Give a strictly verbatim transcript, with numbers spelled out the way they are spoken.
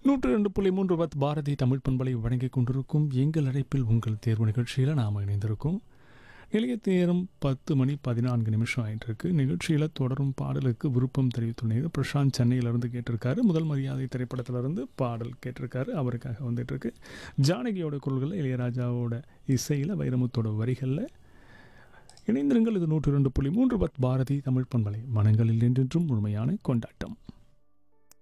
நூற்று ரெண்டு புள்ளி மூன்று பத் பாரதி தமிழ் பண்பலை வழங்கிக் கொண்டிருக்கும் எங்கள் அழைப்பில் உங்கள் தேர்வு நிகழ்ச்சியில் நாம் இணைந்திருக்கோம். நிலைய நேரம் பத்து மணி பதினான்கு நிமிஷம் ஆகிட்டு இருக்கு. நிகழ்ச்சியில் தொடரும் பாடலுக்கு விருப்பம் தெரிவித்துள்ளது பிரசாந்த் சென்னையிலிருந்து கேட்டிருக்காரு. முதல் மரியாதை திரைப்படத்திலிருந்து பாடல் கேட்டிருக்காரு. அவருக்காக வந்துட்டு இருக்கு. ஜானகியோட குரல்களில், இளையராஜாவோட இசையில், வைரமுத்தோட வரிகளில் இணைந்திருங்கள். இது நூற்று ரெண்டு புள்ளி மூன்று பத் பாரதி தமிழ் பண்பலை மனங்களில் என்றென்றும் முழுமையான கொண்டாட்டம்.